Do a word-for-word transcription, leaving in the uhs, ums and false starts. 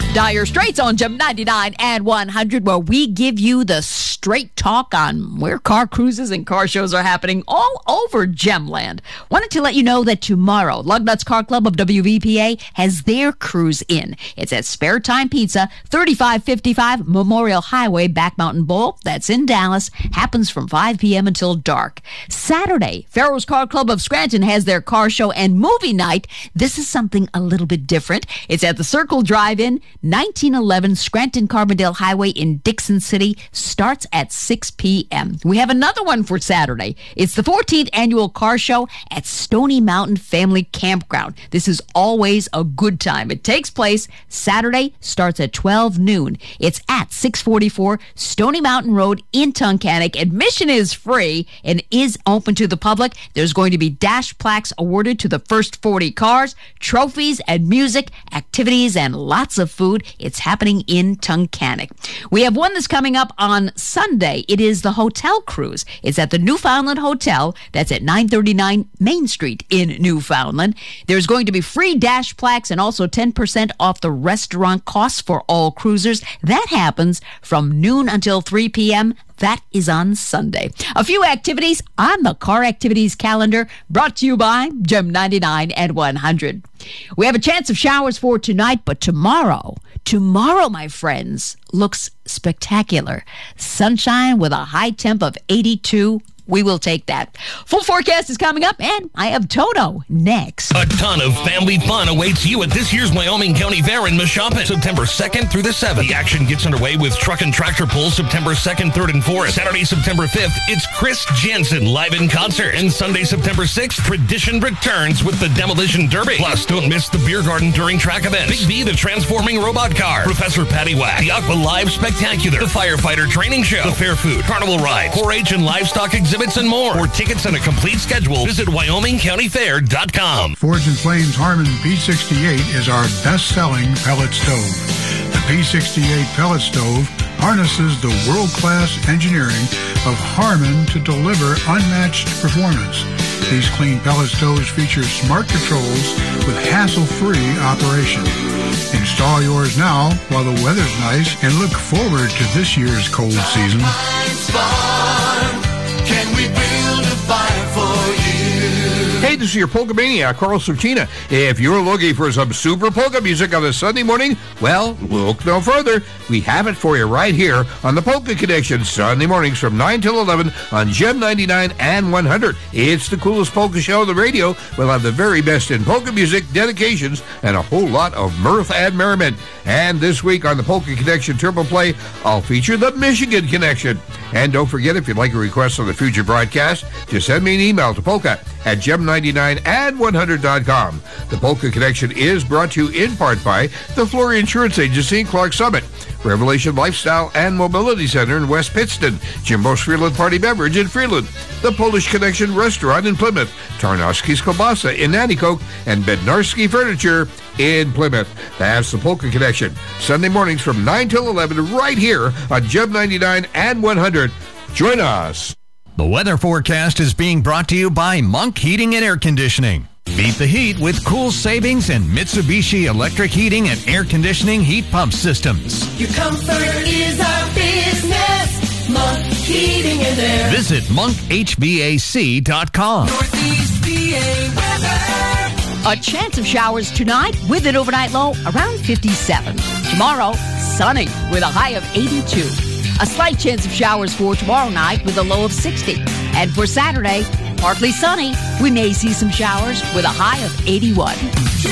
Dire Straits on Gem ninety-nine and one hundred, where we give you the straight talk on where car cruises and car shows are happening all over Gemland. Wanted to let you know that tomorrow, Lugnuts Car Club of W V P A has their cruise in. It's at Spare Time Pizza, thirty-five fifty-five Memorial Highway, Back Mountain Bowl. That's in Dallas. Happens from five p.m. until dark. Saturday, Farrell's Car Club of Scranton has their car show and movie night. This is something a little bit different. It's at the Circle Drive-In, nineteen eleven Scranton Carbondale Highway in Dixon City. Starts at six p.m. We have another one for Saturday. It's the fourteenth annual car show at Stony Mountain Family Campground. This is always a good time. It takes place Saturday, starts at twelve noon. It's at six forty-four Stony Mountain Road in Tunkhannock. Admission is free and is open to the public. There's going to be dash plaques awarded to the first forty cars, trophies and music, activities, and lots of food. It's happening in Tunkhannock. We have one that's coming up on Sunday. It is the hotel cruise. It's at the Newfoundland Hotel. That's at nine thirty-nine Main Street in Newfoundland. There's going to be free dash plaques and also ten percent off the restaurant costs for all cruisers. That happens from noon until three p.m. That is on Sunday. A few activities on the Car Activities calendar, brought to you by Gem ninety-nine and one hundred. We have a chance of showers for tonight, but tomorrow, tomorrow, my friends, looks spectacular. Sunshine with a high temp of eighty-two. We will take that. Full forecast is coming up, and I have Toto next. A ton of family fun awaits you at this year's Wyoming County Fair in Mashopin, September second through the seventh. The action gets underway with truck and tractor pulls September second, third, and fourth. Saturday, September fifth, it's Chris Jensen live in concert. And Sunday, September sixth, Tradition returns with the Demolition Derby. Plus, don't miss the beer garden during track events. Big B, the transforming robot car. Professor Patty Whack. The Aqua Live Spectacular. The Firefighter Training Show. The Fair Food. Carnival Ride. four H and livestock exhibits and more. For tickets and a complete schedule, visit Wyoming County Fair dot com. Forge and Flames Harmon P sixty-eight is our best-selling pellet stove. The P sixty-eight pellet stove harnesses the world-class engineering of Harmon to deliver unmatched performance. These clean pellet stoves feature smart controls with hassle-free operation. Install yours now while the weather's nice and look forward to this year's cold season. Can we build a fire for you? Hey, this is your Polka Maniac, Carl Sertina. If you're looking for some super polka music on a Sunday morning, well, look no further. We have it for you right here on the Polka Connection, Sunday mornings from nine till eleven on Gem ninety-nine and one hundred. It's the coolest polka show on the radio. We'll have the very best in polka music, dedications, and a whole lot of mirth and merriment. And this week on the Polka Connection Triple Play, I'll feature the Michigan Connection. And don't forget, if you'd like a request on the future broadcast, just send me an email to polka at gem ninety-nine and one hundred dot com. The Polka Connection is brought to you in part by the Flory Insurance Agency in Clark Summit, Revelation Lifestyle and Mobility Center in West Pittston, Jimbo's Freeland Party Beverage in Freeland, the Polish Connection Restaurant in Plymouth, Tarnowski's Kielbasa in Nanticoke, and Bednarski Furniture in Plymouth. That's the Polka Connection, Sunday mornings from nine till eleven right here on Gem ninety-nine and one hundred. Join us. The weather forecast is being brought to you by Monk Heating and Air Conditioning. Beat the heat with cool savings and Mitsubishi electric heating and air conditioning heat pump systems. Your comfort is our business. Monk Heating and Air. Visit monk h v a c dot com. Northeast P A weather. A chance of showers tonight with an overnight low around fifty-seven. Tomorrow, sunny with a high of eighty-two. A slight chance of showers for tomorrow night with a low of sixty. And for Saturday, partly sunny. We may see some showers with a high of eighty-one.